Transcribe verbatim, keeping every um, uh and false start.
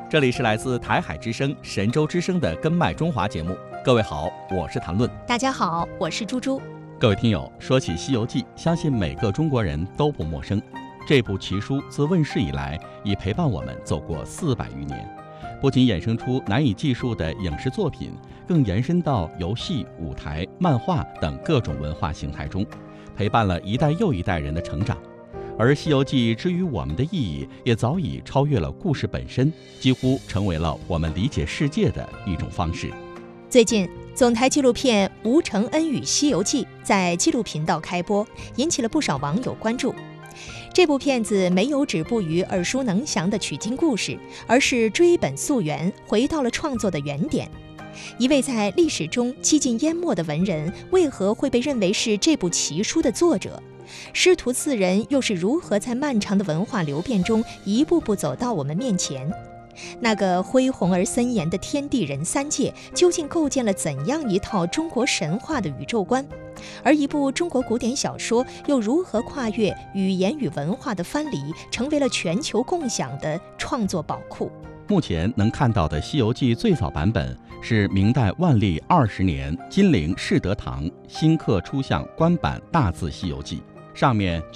这里是来自台海之声、神州之声的《根脉中华》节目。各位好，我是谭论。 大家好，我是猪猪。 各位听友，说起《西游记》，相信每个中国人都不陌生。这部奇书自问世以来，已陪伴我们走过四百余年，不仅衍生出难以计数的影视作品，更延伸到游戏、舞台、漫画等各种文化形态中，陪伴了一代又一代人的成长。而《西游记》之于我们的意义，也早已超越了故事本身，几乎成为了我们理解世界的一种方式。 最近，总台纪录片《吴承恩与西游记》在纪录频道开播，引起了不少网友关注。这部片子没有止步于耳熟能详的取经故事，而是追本溯源，回到了创作的原点。一位在历史中几近淹没的文人，为何会被认为是这部奇书的作者？师徒四人又是如何在漫长的文化流变中一步步走到我们面前？那个恢宏而森严的天地人三界，究竟构建了怎样一套中国神话的宇宙观？而一部中国古典小说又如何跨越语言与文化的藩篱，成为了全球共享的创作宝库？ 目前能看到的《西游记》最早版本是明代万历二十年金陵世德堂新刻出像官版大字《西游记》，上面